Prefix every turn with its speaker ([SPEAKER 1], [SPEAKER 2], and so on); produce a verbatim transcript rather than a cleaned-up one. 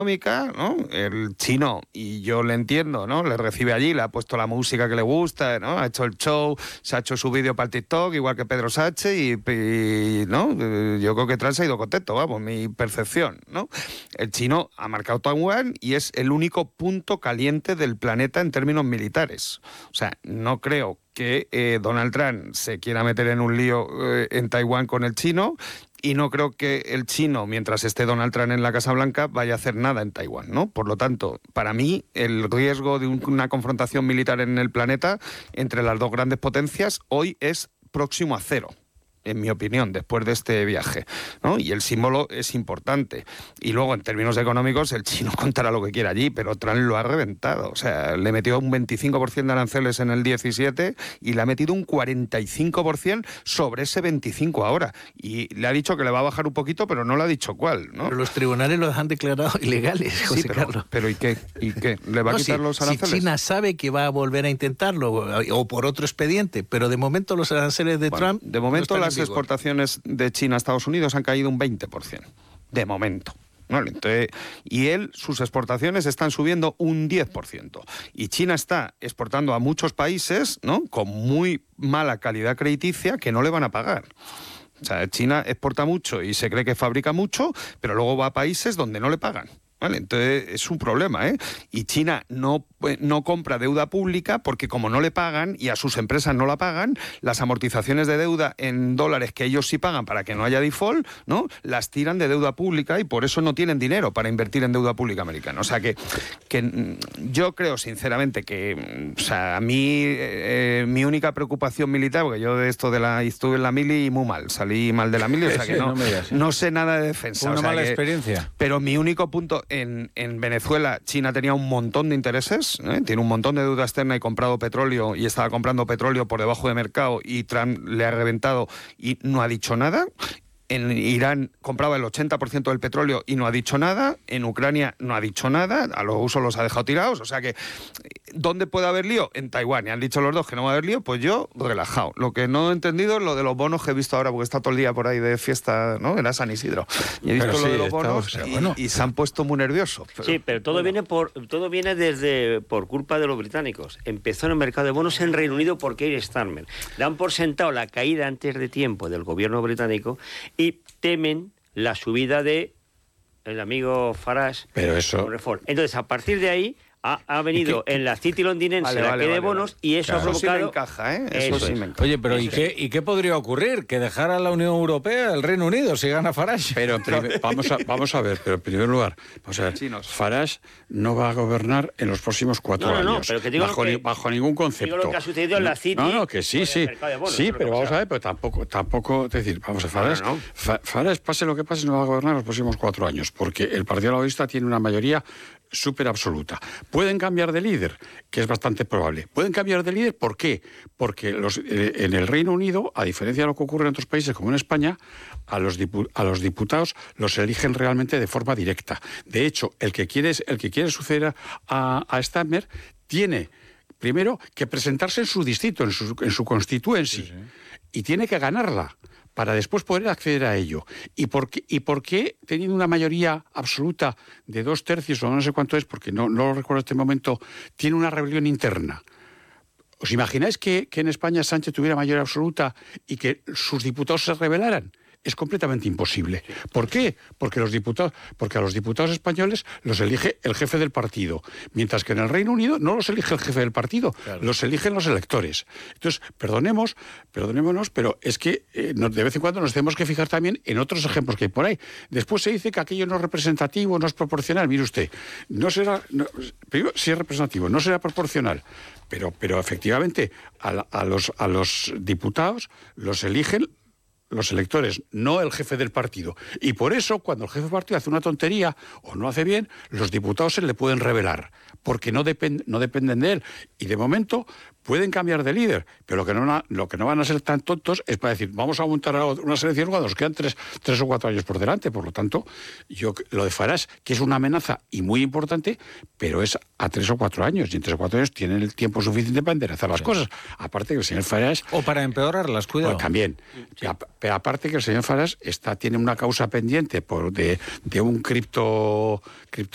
[SPEAKER 1] económica, ¿no? El chino, y yo le entiendo, ¿no? Le recibe allí, le ha puesto la música que le gusta, ¿no? Ha hecho el show, se ha hecho su vídeo para el TikTok, igual que Pedro Sánchez, y, y ¿no? Yo creo que Trump se ha ido contento, vamos, mi percepción, ¿no? El chino ha marcado Taiwán y es el único punto caliente del planeta en términos militares. O sea, no creo que eh, Donald Trump se quiera meter en un lío eh, en Taiwán con el chino, y no creo que el chino, mientras esté Donald Trump en la Casa Blanca, vaya a hacer nada en Taiwán, ¿no? Por lo tanto, para mí, el riesgo de un, una confrontación militar en el planeta entre las dos grandes potencias hoy es próximo a cero, en mi opinión, después de este viaje, ¿no? Y el símbolo es importante. Y luego, en términos económicos, el chino contará lo que quiera allí, pero Trump lo ha reventado. O sea, le metió un veinticinco por ciento de aranceles en el diecisiete y le ha metido un cuarenta y cinco por ciento sobre ese veinticinco ahora. Y le ha dicho que le va a bajar un poquito, pero no le ha dicho cuál, ¿no?
[SPEAKER 2] Pero los tribunales los han declarado ilegales, José
[SPEAKER 1] sí, pero,
[SPEAKER 2] Carlos.
[SPEAKER 1] Pero ¿y qué? ¿Y qué? ¿Le va no, a quitar
[SPEAKER 2] si,
[SPEAKER 1] los aranceles?
[SPEAKER 2] Si China sabe que va a volver a intentarlo, o por otro expediente, pero de momento los aranceles de
[SPEAKER 1] bueno,
[SPEAKER 2] Trump...
[SPEAKER 1] De momento
[SPEAKER 2] no
[SPEAKER 1] las exportaciones de China a Estados Unidos han caído un veinte por ciento, de momento. Vale, entonces, y él, sus exportaciones están subiendo un diez por ciento. Y China está exportando a muchos países, ¿no?, con muy mala calidad crediticia que no le van a pagar. O sea, China exporta mucho y se cree que fabrica mucho, pero luego va a países donde no le pagan. Vale, entonces es un problema, ¿eh? Y China no, no compra deuda pública porque como no le pagan y a sus empresas no la pagan, las amortizaciones de deuda en dólares que ellos sí pagan para que no haya default, ¿no?, las tiran de deuda pública y por eso no tienen dinero para invertir en deuda pública americana. O sea que, que yo creo sinceramente que, o sea, a mí eh, mi única preocupación militar, porque yo de esto de la estuve en la mili y muy mal, salí mal de la mili, o sea que no, no sé nada de defensa.
[SPEAKER 3] Una
[SPEAKER 1] o sea
[SPEAKER 3] mala
[SPEAKER 1] que,
[SPEAKER 3] experiencia.
[SPEAKER 1] Pero mi único punto... En, en Venezuela, China tenía un montón de intereses, ¿eh? Tiene un montón de deuda externa y comprado petróleo y estaba comprando petróleo por debajo de mercado y Trump le ha reventado y no ha dicho nada. En Irán compraba el ochenta por ciento del petróleo y no ha dicho nada. En Ucrania no ha dicho nada. A los usos los ha dejado tirados. O sea que, ¿dónde puede haber lío? En Taiwán. Y han dicho los dos que no va a haber lío. Pues yo, relajado. Lo que no he entendido es lo de los bonos que he visto ahora, porque está todo el día por ahí de fiesta, ¿no? Era San Isidro. Y he visto pero lo sí, de los bonos estamos, y, bueno. y se han puesto muy nerviosos.
[SPEAKER 4] Pero, sí, pero todo, bueno. viene por, todo viene desde por culpa de los británicos. Empezó en el mercado de bonos en Reino Unido por Keir Starmer. Dan por sentado la caída antes de tiempo del gobierno británico y temen la subida de el amigo Farage.
[SPEAKER 3] Pero eso...
[SPEAKER 4] Entonces, a partir de ahí, ha, ha venido en la City londinense vale, la vale, que vale, de bonos vale. y eso claro. ha provocado...
[SPEAKER 1] Eso sí me encaja, ¿eh? Eso, eso sí me encaja.
[SPEAKER 3] Oye, pero ¿y qué, ¿y qué podría ocurrir? ¿Que dejara la Unión Europea el Reino Unido si gana Farage?
[SPEAKER 5] Pero primer, vamos, a, vamos a ver, pero en primer lugar, vamos a ver, Farage no va a gobernar en los próximos cuatro
[SPEAKER 4] no, no,
[SPEAKER 5] años.
[SPEAKER 4] No, pero que digo
[SPEAKER 5] bajo,
[SPEAKER 4] que,
[SPEAKER 5] bajo ningún concepto.
[SPEAKER 4] Digo lo que ha sucedido en la City...
[SPEAKER 5] No, no, que sí, sí.
[SPEAKER 4] Bonos,
[SPEAKER 5] sí, pero vamos a ver, pero tampoco, tampoco, es decir, vamos a Farage, no, no. Farage, pase lo que pase, no va a gobernar los próximos cuatro años, porque el Partido Laborista tiene una mayoría súper absoluta. Pueden cambiar de líder, que es bastante probable. Pueden cambiar de líder, ¿por qué? Porque los, eh, en el Reino Unido, a diferencia de lo que ocurre en otros países como en España, a los, dipu- a los diputados los eligen realmente de forma directa. De hecho, el que quiere, el que quiere suceder a, a Starmer tiene, primero, que presentarse en su distrito, en su, en su constituency, sí, sí. y tiene que ganarla para después poder acceder a ello. ¿Y por qué, y por qué teniendo una mayoría absoluta de dos tercios, o no sé cuánto es, porque no, no lo recuerdo en este momento, tiene una rebelión interna? ¿Os imagináis que, que en España Sánchez tuviera mayoría absoluta y que sus diputados se rebelaran? Es completamente imposible. ¿Por qué? Porque los diputados, porque a los diputados españoles los elige el jefe del partido, mientras que en el Reino Unido no los elige el jefe del partido, claro. los eligen los electores. Entonces, perdonemos, perdonémonos, pero es que eh, de vez en cuando nos tenemos que fijar también en otros ejemplos que hay por ahí. Después se dice que aquello no es representativo, no es proporcional. Mire usted, no será, no, primero, sí es representativo, no será proporcional. Pero, pero efectivamente, a, a, los, a los diputados los eligen los electores, no el jefe del partido. Y por eso, cuando el jefe del partido hace una tontería o no hace bien, los diputados se le pueden rebelar, porque no, depend, no dependen de él. Y de momento pueden cambiar de líder, pero lo que, no, lo que no van a ser tan tontos es para decir, vamos a montar una selección cuando nos quedan tres, tres o cuatro años por delante. Por lo tanto, yo lo de Farage, que es una amenaza y muy importante, pero es a tres o cuatro años, y en tres o cuatro años tienen el tiempo suficiente para enderezar las sí. cosas. Aparte que el señor Farage...
[SPEAKER 3] O para empeorarlas, cuidado.
[SPEAKER 5] Pues también. Sí. Pero aparte que el señor Farage está, tiene una causa pendiente por de, de un cripto... cripto